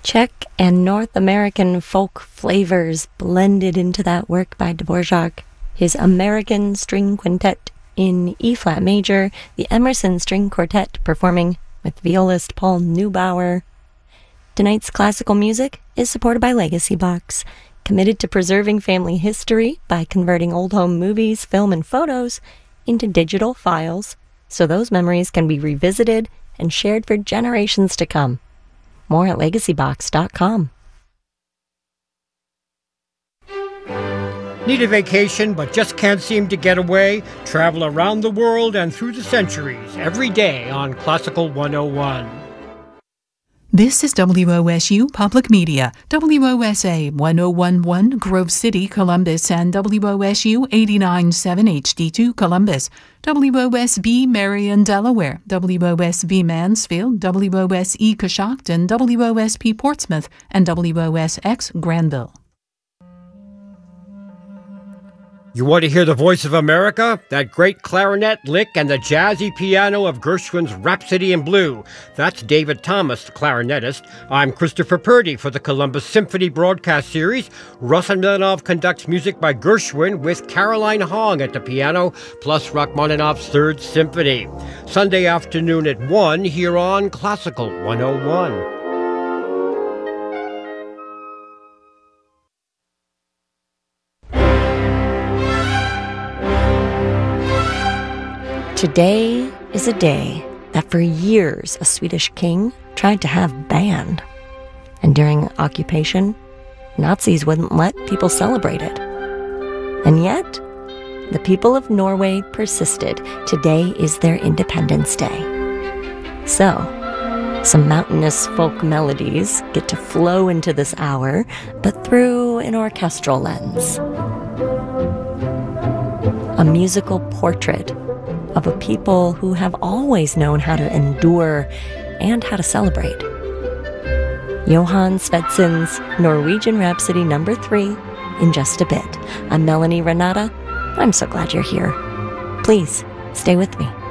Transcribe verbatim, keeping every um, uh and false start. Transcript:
Czech and North American folk flavors blended into that work by Dvorak. His American String Quintet in E-flat major, the Emerson String Quartet performing with violist Paul Neubauer. Tonight's classical music is supported by Legacy Box, committed to preserving family history by converting old home movies, film, and photos into digital files so those memories can be revisited and shared for generations to come. More at legacy box dot com. Need a vacation but just can't seem to get away? Travel around the world and through the centuries every day on Classical one oh one. This is W O S U Public Media, W O S A one oh one point one Grove City, Columbus, and W O S U eighty-nine point seven H D two Columbus, W O S B Marion, Delaware, W O S B Mansfield, W O S E Coshocton, W O S P Portsmouth, and W O S X Granville. You want to hear the voice of America? That great clarinet lick and the jazzy piano of Gershwin's Rhapsody in Blue. That's David Thomas, the clarinetist. I'm Christopher Purdy for the Columbus Symphony broadcast series. Rachmaninoff conducts music by Gershwin with Caroline Hong at the piano, plus Rachmaninoff's Third Symphony. Sunday afternoon at one here on Classical one oh one. Today is a day that for years a Swedish king tried to have banned. And during occupation, Nazis wouldn't let people celebrate it. And yet, the people of Norway persisted. Today is their Independence Day. So, some mountainous folk melodies get to flow into this hour, but through an orchestral lens. A musical portrait of a people who have always known how to endure and how to celebrate. Johann Svedsen's Norwegian Rhapsody number three in just a bit. I'm Melanie Renata. I'm so glad you're here. Please, stay with me.